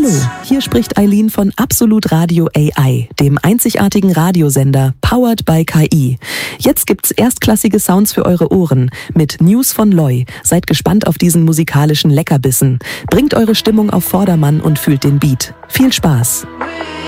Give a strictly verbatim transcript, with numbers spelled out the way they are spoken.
Hallo, hier spricht Eileen von Absolut Radio A I, dem einzigartigen Radiosender, powered by K I. Jetzt gibt's erstklassige Sounds für eure Ohren mit News von Loy. Seid gespannt auf diesen musikalischen Leckerbissen. Bringt eure Stimmung auf Vordermann und fühlt den Beat. Viel Spaß!